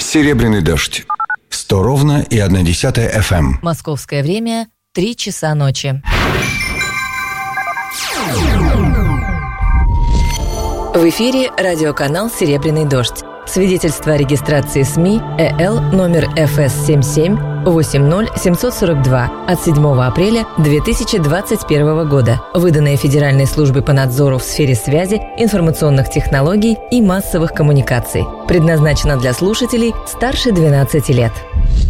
Серебряный дождь. 100 ровно и 1,1 FM. Московское время 3 часа ночи. В эфире радиоканал «Серебряный дождь». Свидетельство о регистрации СМИ ЭЛ номер ФС-77 80742 от 7 апреля 2021 года, выданное Федеральной службой по надзору в сфере связи, информационных технологий и массовых коммуникаций. Предназначено для слушателей старше 12 лет.